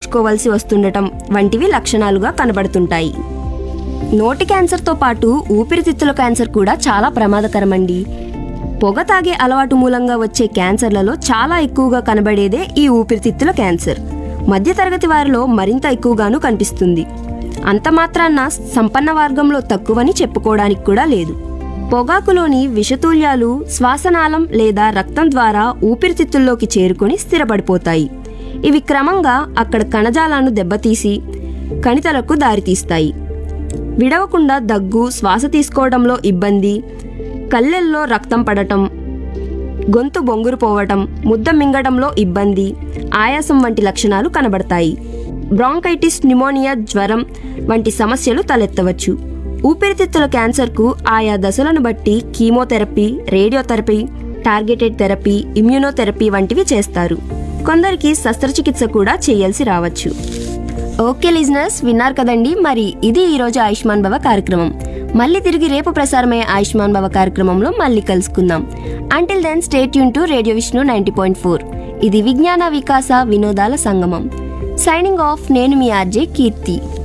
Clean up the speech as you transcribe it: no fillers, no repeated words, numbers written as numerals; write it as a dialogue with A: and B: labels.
A: చేయించుకోవాల్సి వస్తుండటం వంటివి లక్షణాలుగా కనబడుతుంటాయి. నోటి క్యాన్సర్తో పాటు ఊపిరితిత్తుల క్యాన్సర్ కూడా చాలా ప్రమాదకరమండి. పొగ తాగే అలవాటు మూలంగా వచ్చే క్యాన్సర్లలో చాలా ఎక్కువగా కనబడేదే ఈ ఊపిరితిత్తుల క్యాన్సర్. మధ్యతరగతి వారిలో మరింత ఎక్కువగాను కనిపిస్తుంది. అంత మాత్రాన్న సంపన్న వర్గంలో తక్కువని చెప్పుకోవడానికి కూడా లేదు. పొగాకులోని విషతుల్యాలు శ్వాసనాళం లేదా రక్తం ద్వారా ఊపిరితిత్తుల్లోకి చేరుకొని స్థిరపడిపోతాయి. ఇవి క్రమంగా అక్కడ కణజాలాలను దెబ్బతీసి కణితలకు దారితీస్తాయి. విడవకుండా దగ్గు, శ్వాస తీసుకోవడంలో ఇబ్బంది, కళ్ళెల్లో రక్తం పడటం, గొంతు బొంగురుపోవటం, ముద్ద మింగడంలో ఇబ్బంది, ఆయాసం వంటి లక్షణాలు కనబడతాయి. బ్రాంకైటిస్, న్యూమోనియా, జ్వరం వంటి సమస్యలు తలెత్తవచ్చు. ఊపిరితిత్తుల క్యాన్సర్కు ఆయా దశలను బట్టి chemotherapy, radiotherapy, targeted therapy, immunotherapy వంటివి చేస్తారు. కొందరికి శస్త్రచికిత్స కూడా చేయాల్సి రావచ్చు. ఓకే లిజనర్స్, విన్నారు కదండి. మరి ఇది ఈరోజు ఆయుష్మాన్ భవ కార్యక్రమం. మళ్ళీ తిరిగి రేపు ప్రసారమయ్యే ఆయుష్మాన్ భవ కార్యక్రమంలో మళ్ళీ కలుసుకుందాం. Until then stay tune to radio Vishnu 90.4. ఇది విజ్ఞాన వికాస వినోదాల సంగమం. సైనింగ్ ఆఫ్, నేను మీ ఆర్జే కీర్తి.